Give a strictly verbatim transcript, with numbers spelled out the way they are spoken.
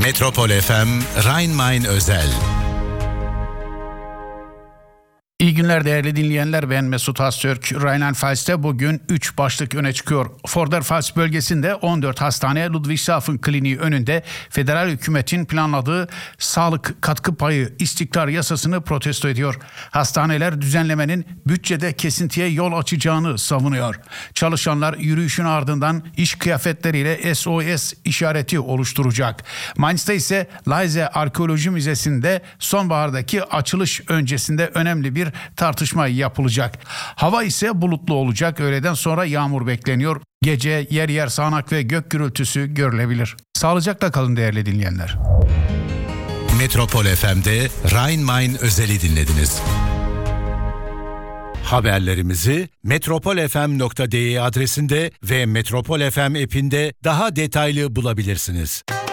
Metropol F M Rhein-Main özel. İyi günler değerli dinleyenler, ben Mesut Astürk. Rheinland-Pfalz'te bugün üç başlık öne çıkıyor. Vorderpfalz bölgesinde on dört hastane Ludwigshafen Kliniği önünde federal hükümetin planladığı sağlık katkı payı istikrar yasasını protesto ediyor. Hastaneler düzenlemenin bütçede kesintiye yol açacağını savunuyor. Çalışanlar yürüyüşün ardından iş kıyafetleriyle S O S işareti oluşturacak. Mainz'ta ise Leise Arkeoloji Müzesi'nde sonbahardaki açılış öncesinde önemli bir tartışma yapılacak. Hava ise bulutlu olacak. Öğleden sonra yağmur bekleniyor. Gece yer yer sağanak ve gök gürültüsü görülebilir. Sağlıcakla kalın değerli dinleyenler. Metropol F M'de Rhein-Main özeli dinlediniz. Haberlerimizi metropolfm nokta de adresinde ve Metropol F M app'inde daha detaylı bulabilirsiniz.